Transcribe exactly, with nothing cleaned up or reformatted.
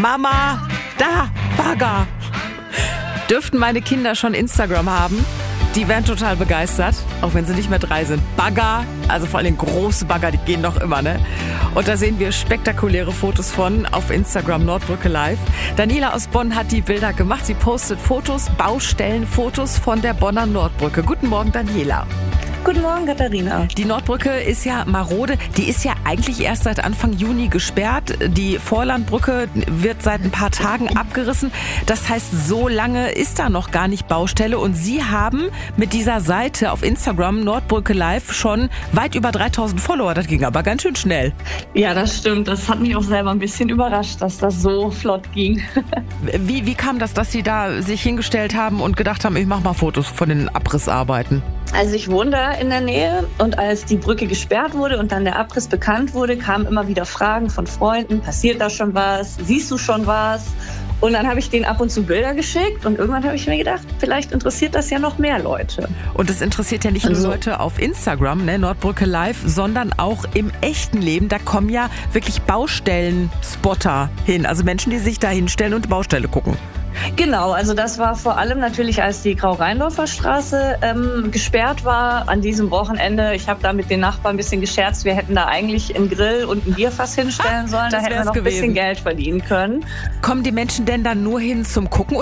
Mama, da, Bagger. Dürften meine Kinder schon Instagram haben? Die wären total begeistert, auch wenn sie nicht mehr drei sind. Bagger, also vor allem große Bagger, die gehen doch immer, ne? Und da sehen wir spektakuläre Fotos von auf Instagram Nordbrücke Live. Daniela aus Bonn hat die Bilder gemacht. Sie postet Fotos, Baustellenfotos von der Bonner Nordbrücke. Guten Morgen, Daniela. Guten Morgen, Katharina. Die Nordbrücke ist ja marode. Die ist ja eigentlich erst seit Anfang Juni gesperrt. Die Vorlandbrücke wird seit ein paar Tagen abgerissen. Das heißt, so lange ist da noch gar nicht Baustelle. Und Sie haben mit dieser Seite auf Instagram Nordbrücke Live schon weit über dreitausend Follower. Das ging aber ganz schön schnell. Ja, das stimmt. Das hat mich auch selber ein bisschen überrascht, dass das so flott ging. Wie, wie kam das, dass Sie da sich hingestellt haben und gedacht haben, ich mache mal Fotos von den Abrissarbeiten? Also ich wohne da in der Nähe und als die Brücke gesperrt wurde und dann der Abriss bekannt wurde, kamen immer wieder Fragen von Freunden, passiert da schon was, siehst du schon was? Und dann habe ich denen ab und zu Bilder geschickt und irgendwann habe ich mir gedacht, vielleicht interessiert das ja noch mehr Leute. Und das interessiert ja nicht also, nur Leute auf Instagram, ne, Nordbrücke Live, sondern auch im echten Leben. Da kommen ja wirklich Baustellen-Spotter hin, also Menschen, die sich da hinstellen und Baustelle gucken. Genau, also das war vor allem natürlich, als die Grau-Rheindorfer Straße ähm, gesperrt war an diesem Wochenende. Ich habe da mit den Nachbarn ein bisschen gescherzt, wir hätten da eigentlich einen Grill und ein Bierfass hinstellen sollen. Da hätten wir noch ein bisschen Geld verdienen können. Kommen die Menschen denn dann nur hin zum Gucken